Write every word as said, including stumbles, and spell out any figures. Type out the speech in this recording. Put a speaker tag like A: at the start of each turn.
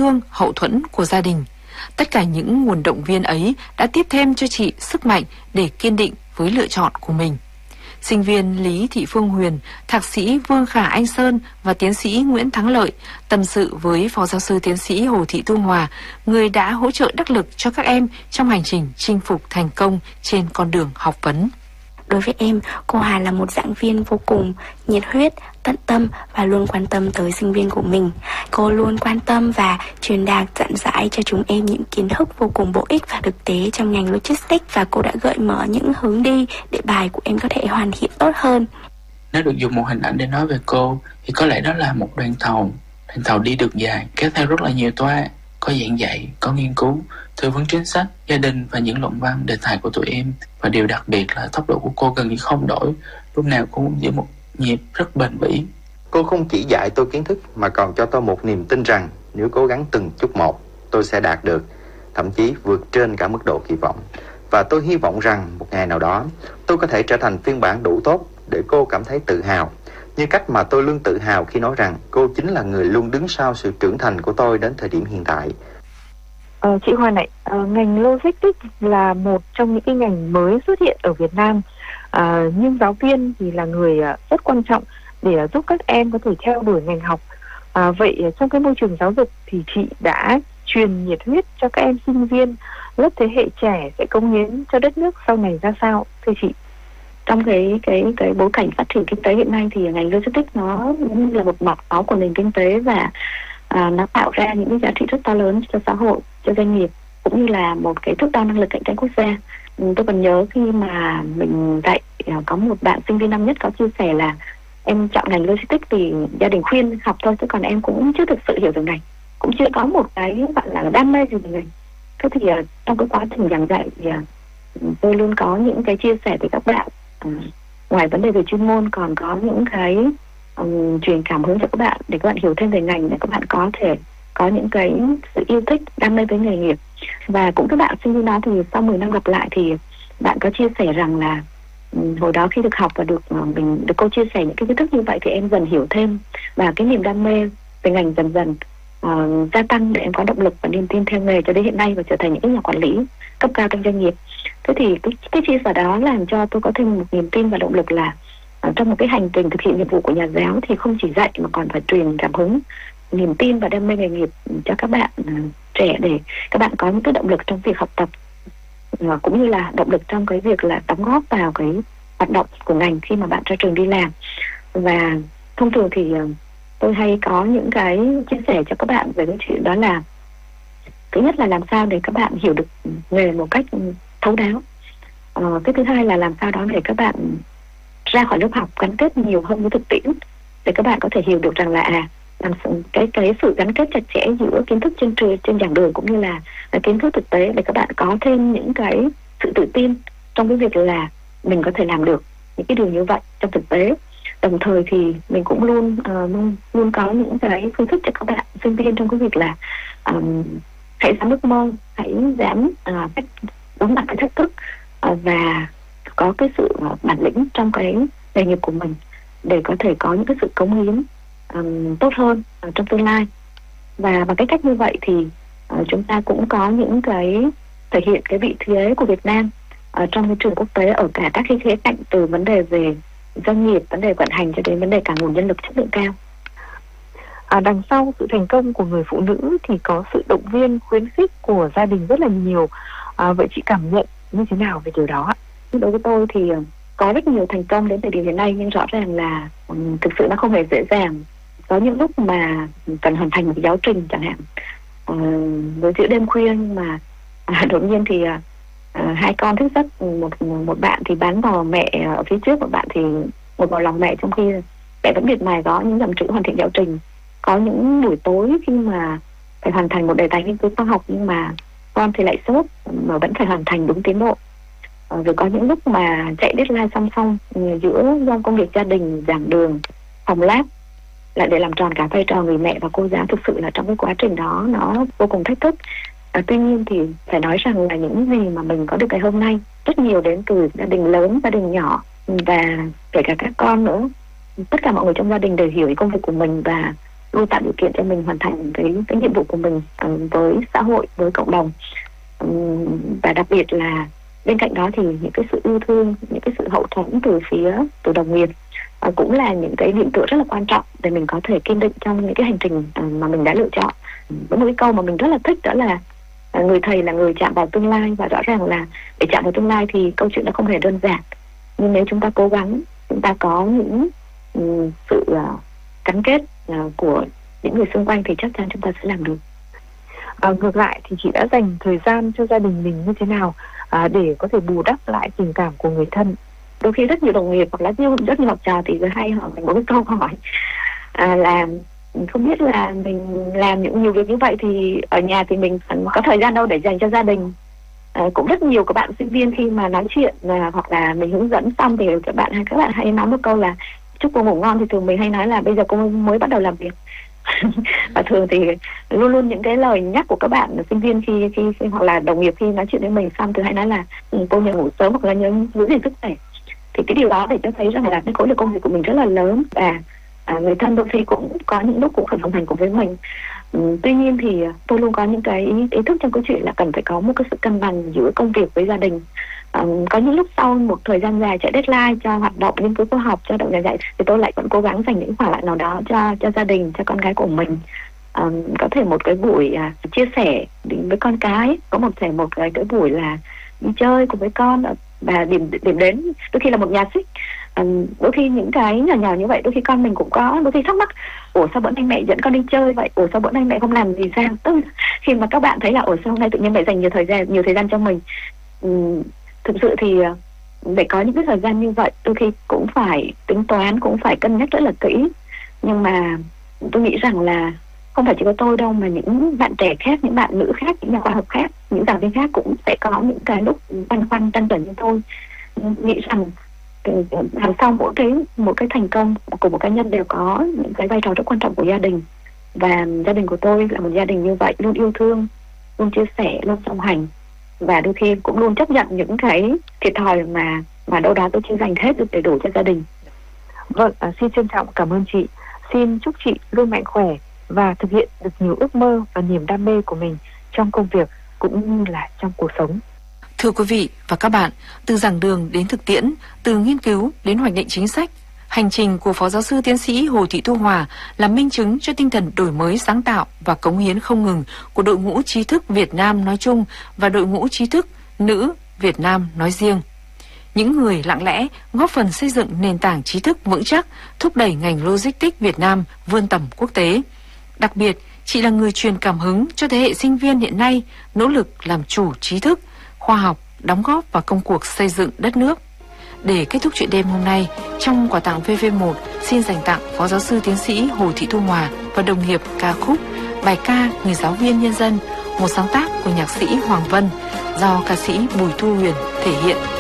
A: thương, hậu thuẫn của gia đình. Tất cả những nguồn động viên ấy đã tiếp thêm cho chị sức mạnh để kiên định với lựa chọn của mình. Sinh viên Lý Thị Phương Huyền, thạc sĩ Vương Khả Anh Sơn và tiến sĩ Nguyễn Thắng Lợi tâm sự với phó giáo sư tiến sĩ Hồ Thị Thu Hòa, người đã hỗ trợ đắc lực cho các em trong hành trình chinh phục thành công trên con đường học vấn.
B: Đối với em, cô Hà là một giảng viên vô cùng nhiệt huyết, tận tâm và luôn quan tâm tới sinh viên của mình. Cô luôn quan tâm và truyền đạt dặn dạy cho chúng em những kiến thức vô cùng bổ ích và thực tế trong ngành logistics, và cô đã gợi mở những hướng đi để bài của em có thể hoàn thiện tốt hơn.
C: Nếu được dùng một hình ảnh để nói về cô thì có lẽ đó là một đoàn tàu. Đoàn tàu đi được dài, kéo theo rất là nhiều toa, có giảng dạy, có nghiên cứu, tư vấn chính sách, gia đình và những luận văn đề tài của tụi em. Và điều đặc biệt là tốc độ của cô gần như không đổi, lúc nào cũng giữ một nhịp rất bền bỉ.
D: Cô không chỉ dạy tôi kiến thức mà còn cho tôi một niềm tin rằng nếu cố gắng từng chút một, tôi sẽ đạt được, thậm chí vượt trên cả mức độ kỳ vọng. Và tôi hy vọng rằng một ngày nào đó tôi có thể trở thành phiên bản đủ tốt để cô cảm thấy tự hào, như cách mà tôi luôn tự hào khi nói rằng cô chính là người luôn đứng sau sự trưởng thành của tôi đến thời điểm hiện tại.
E: Ờ, chị Hoa này, ờ, ngành logistics là một trong những cái ngành mới xuất hiện ở Việt Nam, ờ, nhưng giáo viên thì là người uh, rất quan trọng để uh, giúp các em có thể theo đuổi ngành học. À, vậy trong cái môi trường giáo dục thì chị đã truyền nhiệt huyết cho các em sinh viên lớp thế hệ trẻ sẽ cống hiến cho đất nước sau này ra sao, thưa chị?
F: Trong cái cái cái bối cảnh phát triển kinh tế hiện nay thì ngành logistics nó là một mặt máu của nền kinh tế, và à, nó tạo ra những cái giá trị rất to lớn cho xã hội, cho doanh nghiệp, cũng như là một cái thước đo năng lực cạnh tranh quốc gia. Ừ, tôi còn nhớ khi mà mình dạy, có một bạn sinh viên năm nhất có chia sẻ là em chọn ngành logistics vì gia đình khuyên học thôi, chứ còn em cũng chưa thực sự hiểu về ngành, cũng chưa có một cái gọi là đam mê gì về ngành. Thế thì uh, trong cái quá trình giảng dạy thì uh, tôi luôn có những cái chia sẻ với các bạn, uh, ngoài vấn đề về chuyên môn còn có những cái um, truyền cảm hứng cho các bạn để các bạn hiểu thêm về ngành, để các bạn có thể có những cái sự yêu thích, đam mê với nghề nghiệp. Và cũng các bạn sinh viên đó thì sau mười năm gặp lại thì bạn có chia sẻ rằng là um, hồi đó khi được học và được uh, mình được cô chia sẻ những cái kiến thức như vậy thì em dần hiểu thêm, và cái niềm đam mê về ngành dần dần Uh, gia tăng để em có động lực và niềm tin theo nghề cho đến hiện nay và trở thành những nhà quản lý cấp cao trong doanh nghiệp. Thế thì cái, cái chia sẻ đó làm cho tôi có thêm một niềm tin và động lực là uh, trong một cái hành trình thực hiện nhiệm vụ của nhà giáo thì không chỉ dạy mà còn phải truyền cảm hứng, niềm tin và đam mê nghề nghiệp cho các bạn uh, trẻ, để các bạn có những cái động lực trong việc học tập, uh, cũng như là động lực trong cái việc là đóng góp vào cái hoạt động của ngành khi mà bạn ra trường đi làm. Và thông thường thì uh, tôi hay có những cái chia sẻ cho các bạn về cái chuyện đó là thứ nhất là làm sao để các bạn hiểu được nghề một cách thấu đáo. Ờ, cái thứ hai là làm sao đó để các bạn ra khỏi lớp học gắn kết nhiều hơn với thực tiễn, để các bạn có thể hiểu được rằng là à làm cái cái sự gắn kết chặt chẽ giữa kiến thức trên trường, trên giảng đường cũng như là, là kiến thức thực tế, để các bạn có thêm những cái sự tự tin trong cái việc là mình có thể làm được những cái điều như vậy trong thực tế. Đồng thời thì mình cũng luôn uh, luôn có những cái phương thức cho các bạn sinh viên trong cái việc là um, hãy dám ước mơ, hãy dám uh, cách đón đặt cái thách thức uh, và có cái sự uh, bản lĩnh trong cái nghề nghiệp của mình để có thể có những cái sự cống hiến um, tốt hơn uh, trong tương lai. Và bằng cái cách như vậy thì uh, chúng ta cũng có những cái thể hiện cái vị thế của Việt Nam uh, trong cái trường quốc tế ở cả các cái khía cạnh, từ vấn đề về doanh nghiệp, vấn đề vận hành cho đến vấn đề cả nguồn nhân lực chất lượng cao.
E: À, đằng sau sự thành công của người phụ nữ thì có sự động viên, khuyến khích của gia đình rất là nhiều. À, vậy chị cảm nhận như thế nào về điều đó ạ?
F: Đối với tôi thì có rất nhiều thành công đến thời điểm hiện nay, nhưng rõ ràng là um, thực sự nó không hề dễ dàng. Có những lúc mà cần hoàn thành một giáo trình chẳng hạn, uh, với giữa đêm khuya, nhưng mà uh, đột nhiên thì uh, À, hai con thức giấc, một một bạn thì bám vào mẹ ở phía trước, một bạn thì một vào lòng mẹ, trong khi mẹ vẫn miệt mài có những dòng chữ hoàn thiện giáo trình. Có những buổi tối khi mà phải hoàn thành một đề tài nghiên cứu khoa học nhưng mà con thì lại sốt mà vẫn phải hoàn thành đúng tiến độ. À, rồi có những lúc mà chạy deadline song song giữa do công việc gia đình, giảng đường, phòng lab, lại để làm tròn cả vai trò người mẹ và cô giáo. Thực sự là trong cái quá trình đó nó vô cùng thách thức. À, tuy nhiên thì phải nói rằng là những gì mà mình có được ngày hôm nay rất nhiều đến từ gia đình lớn, gia đình nhỏ, và kể cả các con nữa. Tất cả mọi người trong gia đình đều hiểu công việc của mình và luôn tạo điều kiện cho mình hoàn thành cái cái nhiệm vụ của mình uh, với xã hội, với cộng đồng. Um, và đặc biệt là bên cạnh đó thì những cái sự yêu thương, những cái sự hậu thuẫn từ phía từ đồng nghiệp uh, cũng là những cái điểm tựa rất là quan trọng để mình có thể kiên định trong những cái hành trình uh, mà mình đã lựa chọn. Với một cái câu mà mình rất là thích, đó là uh, người thầy là người chạm vào tương lai, và rõ ràng là để chạm vào tương lai thì câu chuyện nó không hề đơn giản, nhưng nếu chúng ta cố gắng, chúng ta có những um, sự uh, gắn kết uh, của những người xung quanh thì chắc chắn chúng ta sẽ làm được.
E: À, ngược lại thì chị đã dành thời gian cho gia đình mình như thế nào à, để có thể bù đắp lại tình cảm của người thân?
F: Đôi khi rất nhiều đồng nghiệp hoặc là nhiều, rất nhiều học trò thì hay hỏi mình một cái câu hỏi à, là không biết là mình làm những nhiều việc như vậy thì ở nhà thì mình có thời gian đâu để dành cho gia đình. À, cũng rất nhiều các bạn sinh viên khi mà nói chuyện à, hoặc là mình hướng dẫn xong thì các bạn hay các bạn hay nói một câu là chúc cô ngủ ngon, thì thường mình hay nói là bây giờ cô mới bắt đầu làm việc. Và thường thì luôn luôn những cái lời nhắc của các bạn sinh viên khi, khi khi hoặc là đồng nghiệp khi nói chuyện với mình xong thì hay nói là ừ, cô nhớ ngủ sớm hoặc là nhớ giữ gìn sức khỏe. Thì cái điều đó để cho thấy rằng là cái khối lượng công việc của mình rất là lớn, và à, người thân đôi khi cũng có những lúc cũng phải đồng hành cùng với mình. Ừ, tuy nhiên thì tôi luôn có những cái ý, ý thức trong câu chuyện là cần phải có một cái sự cân bằng giữa công việc với gia đình. Um, có những lúc sau một thời gian dài chạy deadline cho hoạt động nghiên cứu khoa học, cho động giảng dạy, thì tôi lại vẫn cố gắng dành những khoảng lại nào đó cho cho gia đình, cho con cái của mình. Um, có thể một cái buổi uh, chia sẻ với con cái, có một thể một cái, cái buổi là đi chơi cùng với con, và điểm điểm đến đôi khi là một nhà sách. Um, đôi khi những cái nhỏ nhỏ như vậy, đôi khi con mình cũng có đôi khi thắc mắc, ủa sao bữa nay mẹ dẫn con đi chơi vậy, ủa sao bữa nay mẹ không làm gì sao. Tức khi mà các bạn thấy là ủa sao hôm nay tự nhiên mẹ dành nhiều thời gian nhiều thời gian cho mình. Um, thực sự thì để có những cái thời gian như vậy đôi khi cũng phải tính toán, cũng phải cân nhắc rất là kỹ. Nhưng mà tôi nghĩ rằng là không phải chỉ có tôi đâu, mà những bạn trẻ khác, những bạn nữ khác, những nhà khoa học khác, những giảng viên khác cũng sẽ có những cái lúc băn khoăn trăn trở như tôi. Nghĩ rằng làm sao mỗi cái một cái thành công của một cá nhân đều có những cái vai trò rất quan trọng của gia đình, và gia đình của tôi là một gia đình như vậy, luôn yêu thương, luôn chia sẻ, luôn song hành, và đôi khi cũng luôn chấp nhận những cái thiệt thòi mà mà đâu đó tôi chưa dành hết được đầy đủ cho gia đình.
E: Vâng, à, xin trân trọng cảm ơn chị. Xin chúc chị luôn mạnh khỏe và thực hiện được nhiều ước mơ và niềm đam mê của mình trong công việc cũng như là trong cuộc sống.
A: Thưa quý vị và các bạn, từ giảng đường đến thực tiễn, từ nghiên cứu đến hoạch định chính sách, hành trình của Phó Giáo sư Tiến sĩ Hồ Thị Thu Hòa là minh chứng cho tinh thần đổi mới sáng tạo và cống hiến không ngừng của đội ngũ trí thức Việt Nam nói chung và đội ngũ trí thức nữ Việt Nam nói riêng. Những người lặng lẽ góp phần xây dựng nền tảng trí thức vững chắc, thúc đẩy ngành logistics Việt Nam vươn tầm quốc tế. Đặc biệt, chị là người truyền cảm hứng cho thế hệ sinh viên hiện nay nỗ lực làm chủ trí thức, khoa học, đóng góp vào công cuộc xây dựng đất nước. Để kết thúc chuyện đêm hôm nay, trong quà tặng vê vê một xin dành tặng Phó Giáo sư Tiến sĩ Hồ Thị Thu Hòa và đồng nghiệp ca khúc bài ca Người giáo viên nhân dân, một sáng tác của nhạc sĩ Hoàng Vân do ca sĩ Bùi Thu Huyền thể hiện.